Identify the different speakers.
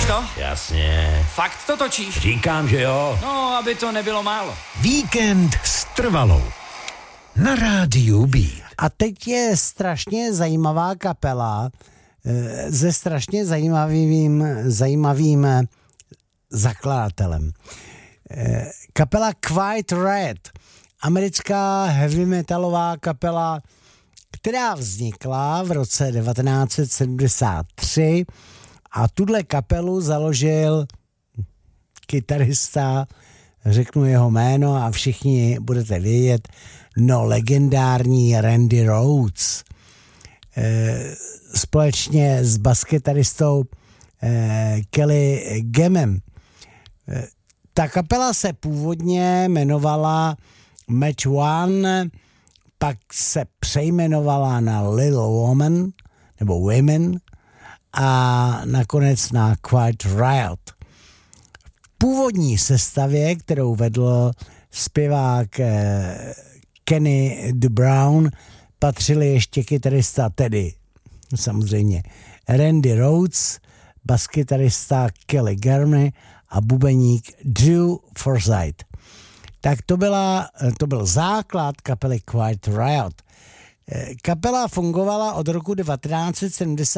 Speaker 1: Točíš to?
Speaker 2: Jasně.
Speaker 1: Fakt to točíš?
Speaker 2: Říkám, že jo.
Speaker 1: No, aby to nebylo málo.
Speaker 3: Víkend s Trvalou. Na rádiu B.
Speaker 4: A teď je strašně zajímavá kapela se strašně zajímavým zakladatelem. Kapela Quiet Riot, americká heavy metalová kapela, která vznikla v roce 1973 a tuhle kapelu založil kytarista, řeknu jeho jméno a všichni budete vědět, legendární Randy Rhoads. Společně s baskytaristou Kelly Gemem. Ta kapela se původně jmenovala Match One, pak se přejmenovala na Little Woman, nebo Women, a nakonec na Quiet Riot. V původní sestavě, kterou vedl zpěvák Kenny DeBrown, patřili ještě kytarista Teddy, samozřejmě Randy Rhoads, baskytarista Kelly Garmy a bubeník Drew Forsyth. Tak to byl základ kapely Quiet Riot. Kapela fungovala od roku 1970